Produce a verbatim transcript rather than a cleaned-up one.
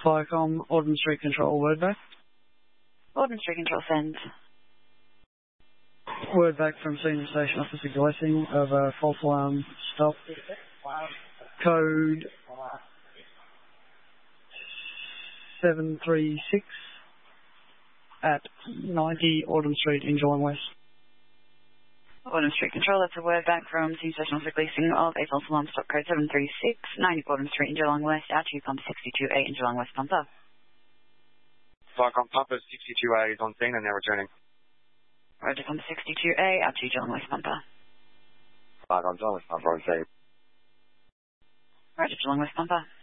Firecom, Auden Street Control, word back. Auden Street Control, send. Word back from Senior Station Officer Glessing of a false alarm stop. Code seven three six at ninety Auden Street in Geelong West. Auden Street Control, that's a word back from Senior Station Officer Glessing of a false alarm stop code seven three six, ninety Auden Street in Geelong West, R two pump sixty-two A in Geelong West pumper. Firecom Pumper sixty-two A is on scene and they're returning. Roger pump sixty-two A, R two Geelong West pumper. Firecom Geelong West pumper on scene. Roger Geelong West pumper.